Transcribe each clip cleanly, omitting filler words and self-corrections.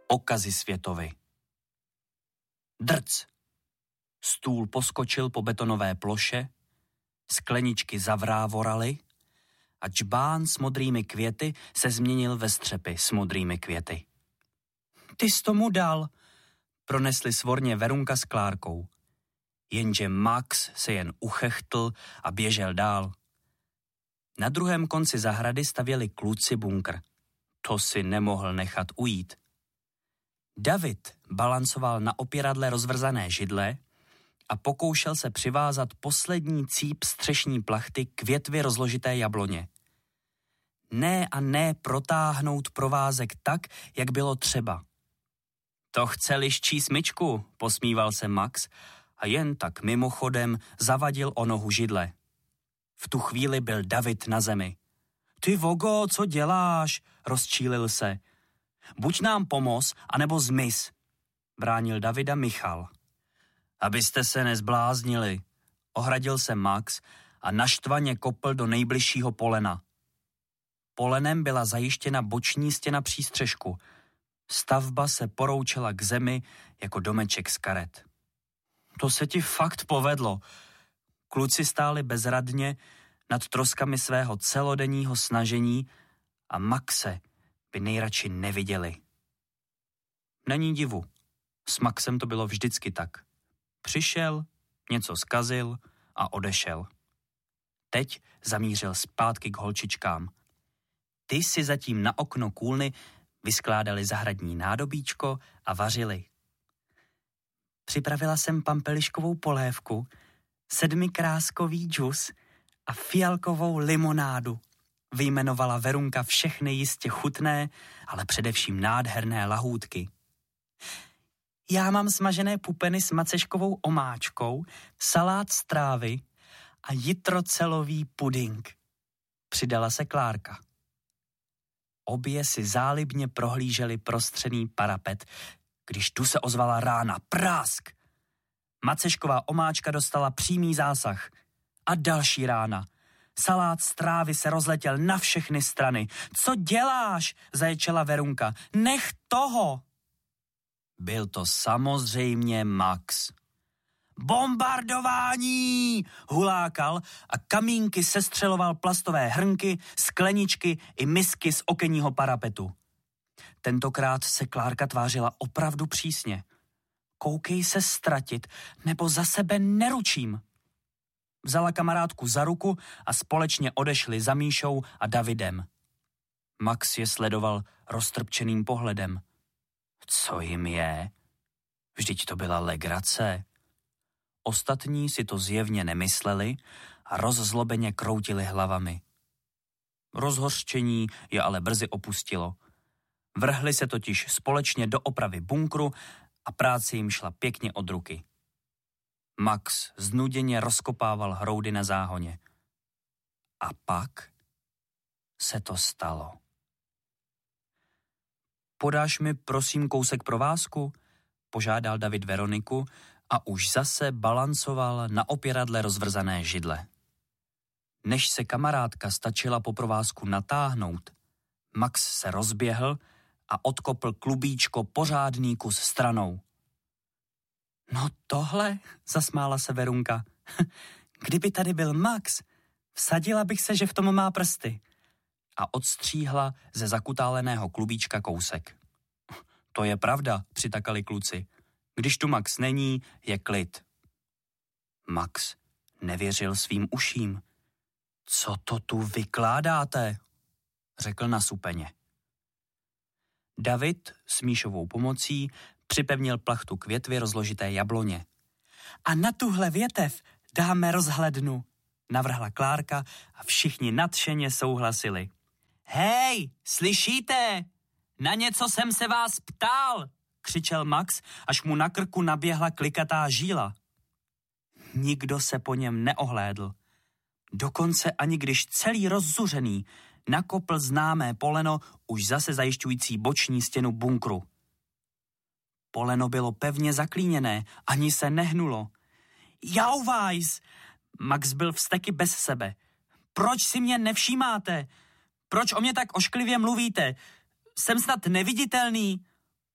Okazy světovy. Drc! Stůl poskočil po betonové ploše, skleničky zavrávoraly a džbán s modrými květy se změnil ve střepy s modrými květy. Ty jsi tomu dal, pronesli svorně Verunka s Klárkou. Jenže Max se jen uchechtl a běžel dál. Na druhém konci zahrady stavěli kluci bunkr. To si nemohl nechat ujít. David balancoval na opěradle rozvrzané židle a pokoušel se přivázat poslední cíp střešní plachty k větvi rozložité jabloně. Ne a ne protáhnout provázek tak, jak bylo třeba. To chce liščí smyčku, posmíval se Max a jen tak mimochodem zavadil o nohu židle. V tu chvíli byl David na zemi. Ty vogo, co děláš? Rozčílil se. Buď nám pomoz, anebo zmiz, bránil Davida Michal. Abyste se nezbláznili, ohradil se Max a naštvaně kopl do nejbližšího polena. Polenem byla zajištěna boční stěna přístřešku. Stavba se poroučela k zemi jako domeček z karet. To se ti fakt povedlo. Kluci stáli bezradně nad troskami svého celodenního snažení a Maxe by nejradši neviděli. Není divu, s Maxem to bylo vždycky tak. Přišel, něco zkazil a odešel. Teď zamířil zpátky k holčičkám. Ty si zatím na okno kůlny vyskládali zahradní nádobíčko a vařili. Připravila jsem pampeliškovou polévku, 7kráskový džus a fialkovou limonádu. Vyjmenovala Verunka všechny jistě chutné, ale především nádherné lahůdky. Já mám smažené pupeny s maceškovou omáčkou, salát z trávy a jitrocelový puding. Přidala se Klárka. Obě si zálibně prohlíželi prostřený parapet, když tu se ozvala rána. Prásk! Macešková omáčka dostala přímý zásah. A další rána. Salát z trávy se rozletěl na všechny strany. Co děláš? Zaječela Verunka. Nech toho! Byl to samozřejmě Max. Bombardování! Hulákal a kamínky sestřeloval plastové hrnky, skleničky i misky z okenního parapetu. Tentokrát se Klárka tvářila opravdu přísně. Koukej se ztratit, nebo za sebe neručím. Vzala kamarádku za ruku a společně odešli za Míšou a Davidem. Max je sledoval roztrpčeným pohledem. Co jim je? Vždyť to byla legrace. Ostatní si to zjevně nemysleli a rozzlobeně kroutili hlavami. Rozhořčení je ale brzy opustilo. Vrhli se totiž společně do opravy bunkru a práce jim šla pěkně od ruky. Max znuděně rozkopával hroudy na záhoně. A pak se to stalo. Podáš mi prosím kousek provázku? Požádal David Veroniku a už zase balancoval na opěradle rozvrzané židle. Než se kamarádka stačila po provázku natáhnout, Max se rozběhl a odkopl klubíčko pořádný kus stranou. No tohle, zasmála se Verunka. Kdyby tady byl Max, vsadila bych se, že v tom má prsty. A odstříhla ze zakutáleného klubíčka kousek. To je pravda, přitakali kluci. Když tu Max není, je klid. Max nevěřil svým uším. Co to tu vykládáte? Řekl nasupeně. David s Míšovou pomocí připevnil plachtu k větvi rozložité jabloně. A na tuhle větev dáme rozhlednu, navrhla Klárka a všichni nadšeně souhlasili. Hej, slyšíte? Na něco jsem se vás ptal, křičel Max, až mu na krku naběhla klikatá žíla. Nikdo se po něm neohlédl. Dokonce ani když celý rozzuřený nakopl známé poleno už zase zajišťující boční stěnu bunkru. Poleno bylo pevně zaklíněné, ani se nehnulo. Jauvajs! Max byl vzteky bez sebe. Proč si mě nevšímáte? Proč o mě tak ošklivě mluvíte? Jsem snad neviditelný?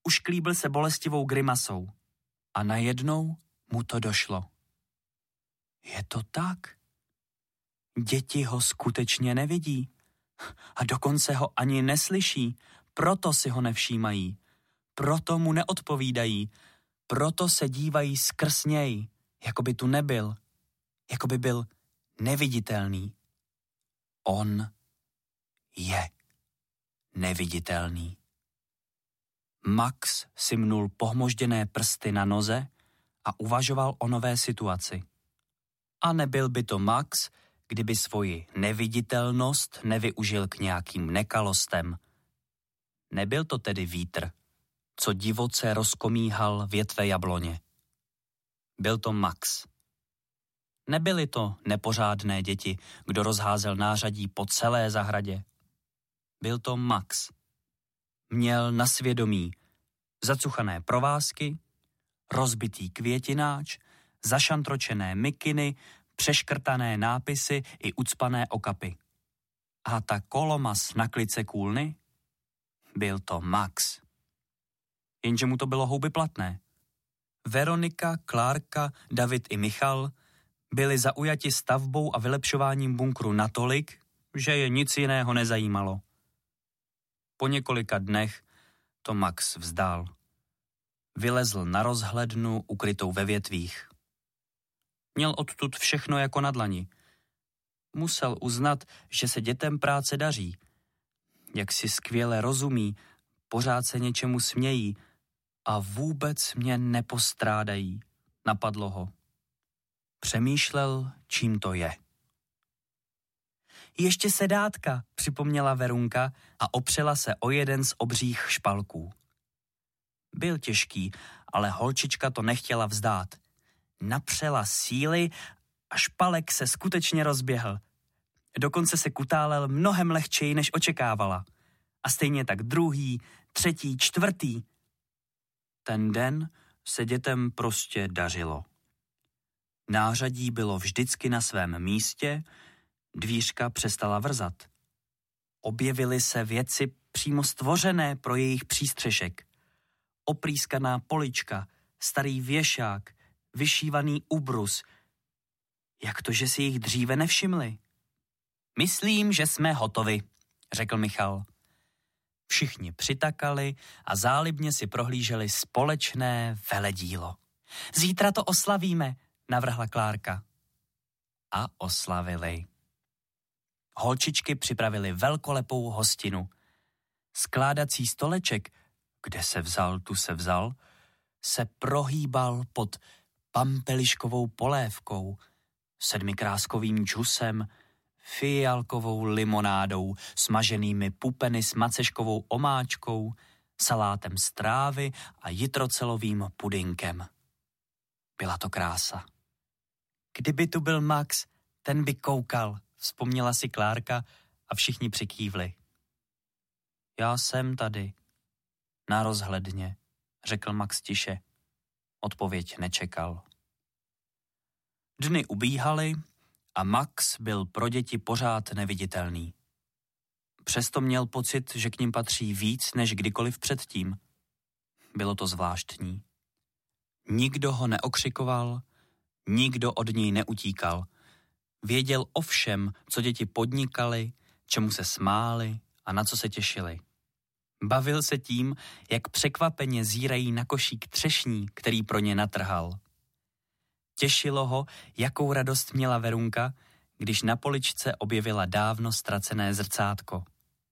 Ušklíbil se bolestivou grimasou. A najednou mu to došlo. Je to tak? Děti ho skutečně nevidí. A dokonce ho ani neslyší. Proto si ho nevšímají. Proto mu neodpovídají. Proto se dívají skrz něj, jako by tu nebyl. Jako by byl neviditelný. On je neviditelný. Max si mnul pohmožděné prsty na noze a uvažoval o nové situaci. A nebyl by to Max, kdyby svoji neviditelnost nevyužil k nějakým nekalostem. Nebyl to tedy vítr, co divoce rozkomíhal větve jabloně. Byl to Max. Nebyly to nepořádné děti, kdo rozházel nářadí po celé zahradě. Byl to Max. Měl na svědomí zacuchané provázky, rozbitý květináč, zašantročené mikiny, přeškrtané nápisy i ucpané okapy. A ta kolomas na klice kůlny? Byl to Max. Jenže mu to bylo houby platné. Veronika, Klárka, David i Michal byli zaujati stavbou a vylepšováním bunkru natolik, že je nic jiného nezajímalo. Po několika dnech to Max vzdal. Vylezl na rozhlednu ukrytou ve větvích. Měl odtud všechno jako na dlani. Musel uznat, že se dětem práce daří. Jak si skvěle rozumí, pořád se něčemu smějí a vůbec mě nepostrádají, napadlo ho. Přemýšlel, čím to je. Ještě sedátka, připomněla Verunka a opřela se o jeden z obřích špalků. Byl těžký, ale holčička to nechtěla vzdát. Napřela síly a špalek se skutečně rozběhl. Dokonce se kutálel mnohem lehčeji, než očekávala. A stejně tak druhý, třetí, čtvrtý. Ten den se dětem prostě dařilo. Nářadí bylo vždycky na svém místě, dvířka přestala vrzat. Objevily se věci přímo stvořené pro jejich přístřešek. Oprýskaná polička, starý věšák, vyšívaný ubrus. Jak to, že si jich dříve nevšimli? Myslím, že jsme hotovi, řekl Michal. Všichni přitakali a zálibně si prohlíželi společné veledílo. Zítra to oslavíme, navrhla Klárka. A oslavili. Holčičky připravili velkolepou hostinu. Skládací stoleček, kde se vzal, tu se vzal, se prohýbal pod pampeliškovou polévkou, sedmikráskovým džusem, fialkovou limonádou, smaženými pupeny s maceškovou omáčkou, salátem z trávy a jitrocelovým pudinkem. Byla to krása. Kdyby tu byl Max, ten by koukal, vzpomněla si Klárka a všichni přikývli. Já jsem tady, na rozhledně, řekl Max tiše. Odpověď nečekal. Dny ubíhaly a Max byl pro děti pořád neviditelný. Přesto měl pocit, že k nim patří víc než kdykoliv předtím. Bylo to zvláštní. Nikdo ho neokřikoval, nikdo od něj neutíkal. Věděl o všem, co děti podnikali, čemu se smáli a na co se těšili. Bavil se tím, jak překvapeně zírají na košík třešní, který pro ně natrhal. Těšilo ho, jakou radost měla Verunka, když na poličce objevila dávno ztracené zrcátko.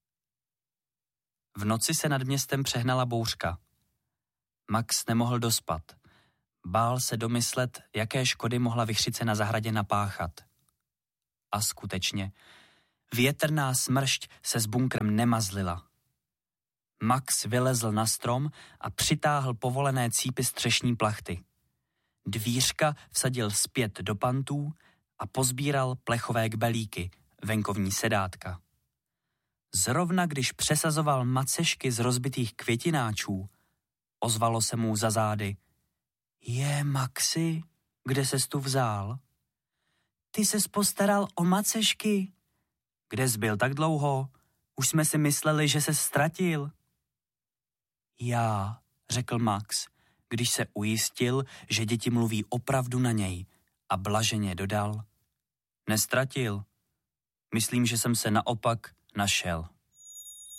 V noci se nad městem přehnala bouřka. Max nemohl dospat. Bál se domyslet, jaké škody mohla vichřice na zahradě napáchat. A skutečně, větrná smršť se s bunkrem nemazlila. Max vylezl na strom a přitáhl povolené cípy z třešní plachty. Dvířka vsadil zpět do pantů a pozbíral plechové kbelíky, venkovní sedátka. Zrovna když přesazoval macešky z rozbitých květináčů, ozvalo se mu za zády. Je, Maxi, kde ses tu vzal? Ty ses postaral o macešky? Kde jsi byl tak dlouho? Už jsme si mysleli, že ses ztratil. Já, řekl Max, když se ujistil, že děti mluví opravdu na něj, a blaženě dodal: Nestratil. Myslím, že jsem se naopak našel.